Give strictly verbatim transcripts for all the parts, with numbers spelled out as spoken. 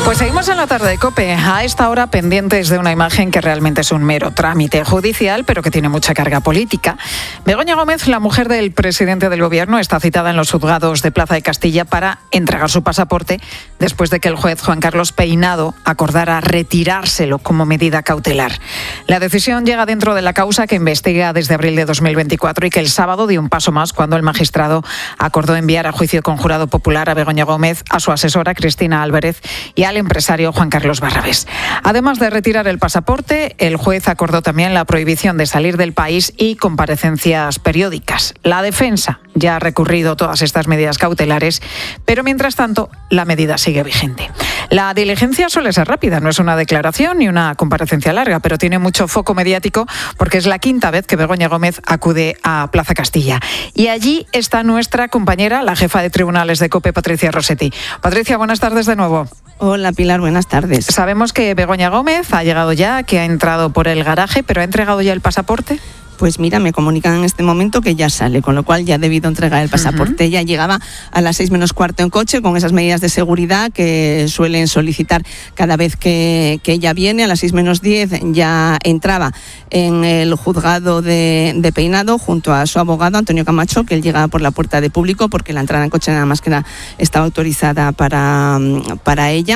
Pues seguimos en la tarde de COPE, a esta hora pendientes de una imagen que realmente es un mero trámite judicial, pero que tiene mucha carga política. Begoña Gómez, la mujer del presidente del Gobierno, está citada en los juzgados de Plaza de Castilla para entregar su pasaporte después de que el juez Juan Carlos Peinado acordara retirárselo como medida cautelar. La decisión llega dentro de la causa que investiga desde abril de dos mil veinticuatro y que el sábado dio un paso más cuando el magistrado acordó enviar a juicio con jurado popular a Begoña Gómez, a su asesora Cristina Álvarez y al empresario Juan Carlos Barrabés. Además de retirar el pasaporte, el juez acordó también la prohibición de salir del país y comparecencias periódicas. La defensa ya ha recurrido todas estas medidas cautelares, pero mientras tanto la medida sigue vigente. La diligencia suele ser rápida, no es una declaración ni una comparecencia larga, pero tiene mucho foco mediático porque es la quinta vez que Begoña Gómez acude a Plaza Castilla. Y allí está nuestra compañera, la jefa de tribunales de COPE, Patricia Rossetti. Patricia, buenas tardes de nuevo. Hola Pilar, buenas tardes. Sabemos que Begoña Gómez ha llegado ya, que ha entrado por el garaje, pero ¿ha entregado ya el pasaporte? Pues mira, me comunican en este momento que ya sale, con lo cual ya ha debido entregar el pasaporte. Uh-huh. Ya llegaba a las seis menos cuarto en coche con esas medidas de seguridad que suelen solicitar cada vez que, que ella viene. A las seis menos diez ya entraba en el juzgado de, de Peinado junto a su abogado Antonio Camacho, que él llegaba por la puerta de público porque la entrada en coche nada más que era, estaba autorizada para, para ella.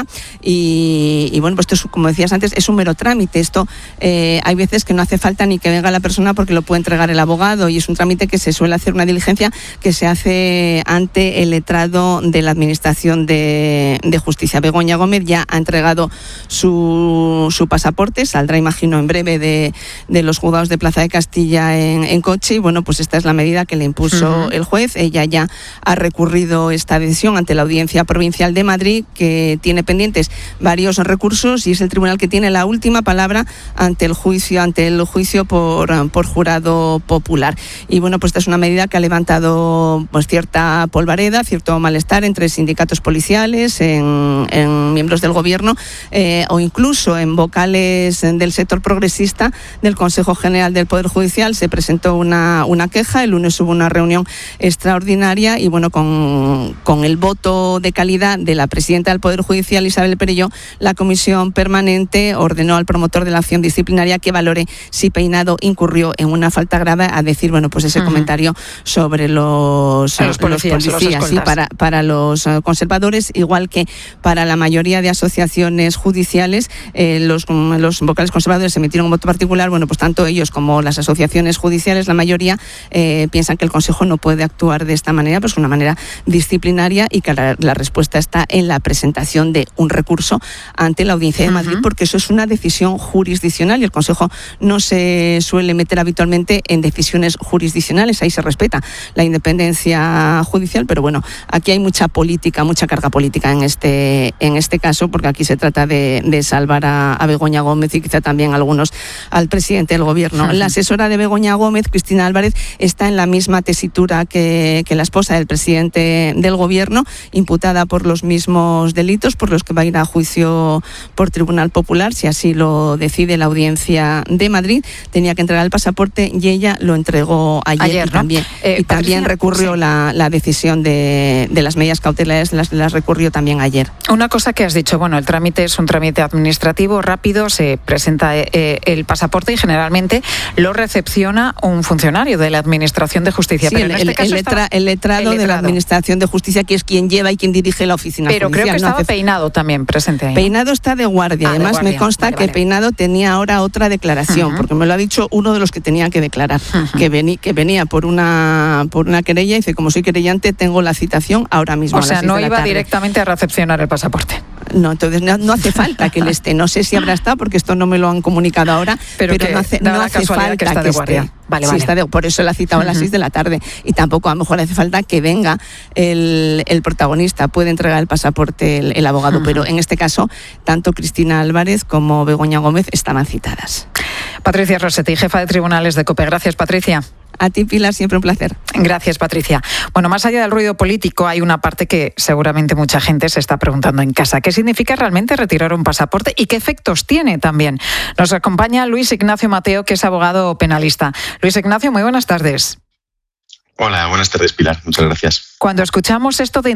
Y, y bueno, pues esto es, como decías antes, es un mero trámite. Esto eh, hay veces que no hace falta ni que venga la persona porque lo puede entregar el abogado y es un trámite que se suele hacer, una diligencia que se hace ante el letrado de la Administración de, de Justicia. Begoña Gómez ya ha entregado su, su pasaporte, saldrá imagino en breve de, de los juzgados de Plaza de Castilla en, en coche y bueno, pues esta es la medida que le impuso uh-huh. el juez. Ella ya ha recurrido esta decisión ante la Audiencia Provincial de Madrid, que tiene pendientes varios recursos y es el tribunal que tiene la última palabra ante el juicio, ante el juicio por, por jurado popular. Y bueno, pues esta es una medida que ha levantado pues cierta polvareda, cierto malestar entre sindicatos policiales, en, en miembros del gobierno eh, o incluso en vocales del sector progresista del Consejo General del Poder Judicial. Se presentó una, una queja, el lunes hubo una reunión extraordinaria y bueno, con, con el voto de calidad de la presidenta del Poder Judicial, Isabel Perelló, la comisión permanente ordenó al promotor de la acción disciplinaria que valore si Peinado incurrió en una falta grave, a decir, bueno, pues ese uh-huh. comentario sobre los, los policías, los policías los sí, para, para los conservadores, igual que para la mayoría de asociaciones judiciales, eh, los, los vocales conservadores emitieron un voto particular, bueno, pues tanto ellos como las asociaciones judiciales, la mayoría eh, piensan que el Consejo no puede actuar de esta manera, pues de una manera disciplinaria y que la, la respuesta está en la presentación de un recurso ante la Audiencia de Madrid, uh-huh. porque eso es una decisión jurisdiccional y el Consejo no se suele meter habitualmente en decisiones jurisdiccionales, ahí se respeta la independencia judicial, pero bueno, aquí hay mucha política, mucha carga política en este en este caso, porque aquí se trata de, de salvar a, a Begoña Gómez y quizá también algunos al presidente del gobierno. La asesora de Begoña Gómez, Cristina Álvarez, está en la misma tesitura que, que la esposa del presidente del gobierno, imputada por los mismos delitos por los que va a ir a juicio por Tribunal Popular, si así lo decide la Audiencia de Madrid. Tenía que entregar el pasaporte y ella lo entregó ayer, ayer y también, ¿no? eh, y también Patricia, recurrió sí. la, la decisión de, de las medidas cautelares, las, las recurrió también ayer. Una cosa que has dicho, bueno, el trámite es un trámite administrativo rápido, se presenta eh, el pasaporte y generalmente lo recepciona un funcionario de la Administración de Justicia. Sí, pero el, en este el, caso el, letra, estaba, el, letrado el letrado de la Administración de Justicia, que es quien lleva y quien dirige la oficina pero judicial. Pero creo que no estaba hace... Peinado también presente ahí. Peinado está de guardia, ah, además de guardia. Me consta vale, que vale. Peinado tenía ahora otra declaración, uh-huh. porque me lo ha dicho uno de los que tenía que declarar. Uh-huh. que, vení, que venía por una por una querella y dice, como soy querellante, tengo la citación ahora mismo. O sea, a las seis no de la iba tarde. Directamente a recepcionar el pasaporte. No, entonces no, no hace falta que él esté. No sé si habrá estado, porque esto no me lo han comunicado ahora, pero, pero no hace, no hace falta que, está de que guardia. esté. Vale, sí, vale. Está de, por eso la ha citado uh-huh. a las seis de la tarde. Y tampoco a lo mejor hace falta que venga el, el protagonista. Puede entregar el pasaporte el, el abogado, uh-huh. pero en este caso, tanto Cristina Álvarez como Begoña Gómez estaban citadas. Patricia Rossetti, jefa de tribunales de COPE. Gracias, Patricia. A ti, Pilar, siempre un placer. Gracias, Patricia. Bueno, más allá del ruido político, hay una parte que seguramente mucha gente se está preguntando en casa. ¿Qué significa realmente retirar un pasaporte y qué efectos tiene también? Nos acompaña Luis Ignacio Mateo, que es abogado penalista. Luis Ignacio, muy buenas tardes. Hola, buenas tardes, Pilar. Muchas gracias. Cuando escuchamos esto de